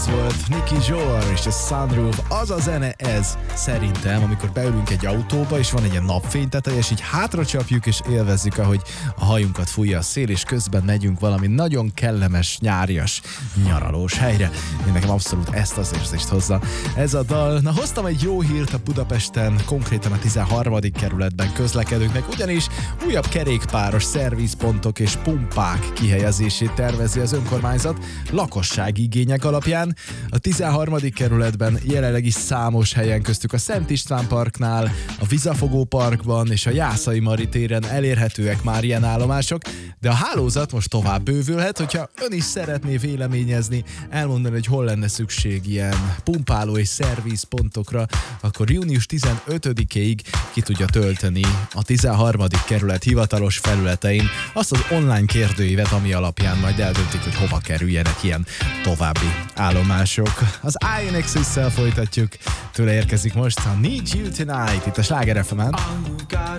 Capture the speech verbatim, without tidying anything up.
ez volt, Nicky Joel és a Sunroof. Az a zene ez, szerintem, amikor beülünk egy autóba, és van egy ilyen napfényteteje, és így hátra csapjuk, és élvezzük, ahogy a hajunkat fújja a szél, és közben megyünk valami nagyon kellemes, nyárias, nyaralós helyre. Én nekem abszolút ezt az érzést hozza ez a dal. Na, hoztam egy jó hírt a Budapesten, konkrétan a tizenharmadik kerületben közlekedőknek, ugyanis újabb kerékpáros szervizpontok és pumpák kihelyezését tervezi az önkormányzat lakossági igények alapján. A tizenharmadik kerületben jelenleg is számos helyen, köztük a Szent István parknál, a Vizafogó parkban és a Jászai Mari téren elérhetőek már ilyen állomások, de a hálózat most tovább bővülhet, hogyha ön is szeretné véleményezni, elmondani, hogy hol lenne szükség ilyen pumpáló és szervizpontokra, akkor június tizenötödikéig ki tudja tölteni a tizenharmadik kerület hivatalos felületein azt az online kérdőívet, ami alapján majd eldöntik, hogy hova kerüljenek ilyen további állomások. Az I N X is-szel folytatjuk, tőle érkezik most a Need You Tonight itt a Sláger ef emen.